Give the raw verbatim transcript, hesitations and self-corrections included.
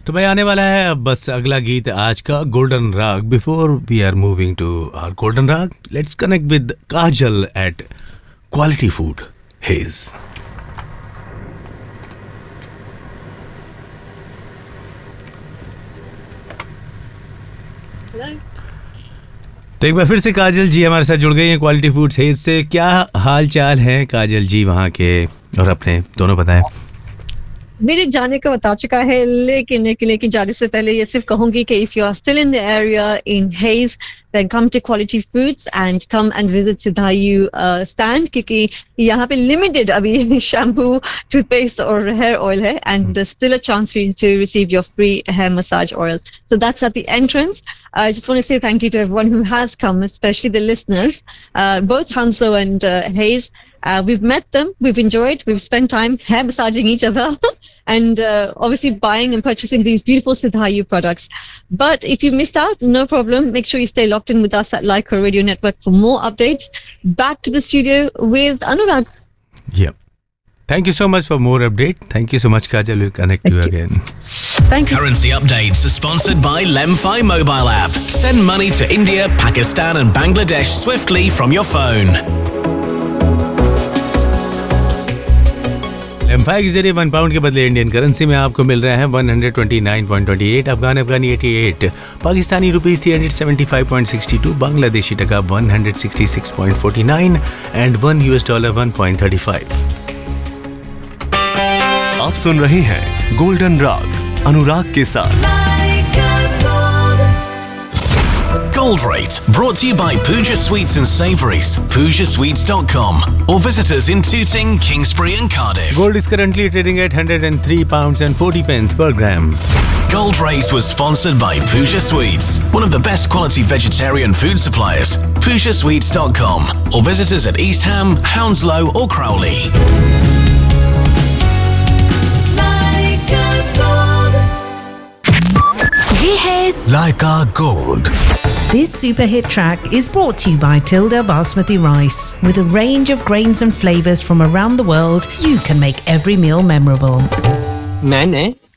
तो भाई आने वाला है अब बस अगला गीत आज का गोल्डन राग. Before we are moving to our golden राग, let's connect with Kajal eight quality food hedge. तो एक बार फिर से काजल जी हमारे साथ जुड़ गई हैं क्वालिटी फूड हेज से. क्या हाल चाल है काजल जी वहाँ के और अपने, दोनों बताएं. मेरे जाने का बता चुका है, लेकिन लेकिन जाने से पहले ये सिर्फ कहूंगी कि if you are still in the area in hedge, then come to Quality Foods and come and visit Siddhayu uh, stand, क्योंकि यहाँ पे limited अभी shampoo, toothpaste और hair oil है, and there's still a chance for you to receive your free hair massage oil. So that's at the entrance. I just want to say thank you to everyone who has come, especially the listeners, uh, both Hanslow and uh, Hayes. Uh, we've met them, we've enjoyed, we've spent time hair massaging each other and uh, obviously buying and purchasing these beautiful Siddhayu products. But if you missed out, no problem. Make sure you stay locked in with us at Lyca Radio Network for more updates. Back to the studio with Anurag. Yep. Thank you so much for more update. Thank you so much, Kajal. We'll connect Thank you, you again. Thank you. Currency updates are sponsored by Lemfi mobile app. Send money to India, Pakistan and Bangladesh swiftly from your phone. एमफाई के जरिए one pound के बदले Indian currency में आपको मिल रहे हैं one hundred twenty nine point two eight, Afghan अफगानी अठासी, Pakistani rupees three hundred seventy five point six to, Bangladeshi टका one hundred sixty six point four nine and one US dollar one point thirty five. आप सुन रहे हैं golden राग अनुराग के साथ. Gold Rate, brought to you by Pooja Sweets and Savouries, pooja sweets dot com, or visit us in Tooting, Kingsbury and Cardiff. Gold is currently trading at one hundred three pounds and forty pence per gram. Gold Rate was sponsored by Pooja Sweets, one of the best quality vegetarian food suppliers. pooja sweets dot com, or visit us at East Ham, Hounslow or Crowley. ये है Lyca Gold. This super hit track is brought to you by Tilda Basmati Rice. With a range of grains and flavors from around the world, you can make every meal memorable. मैंने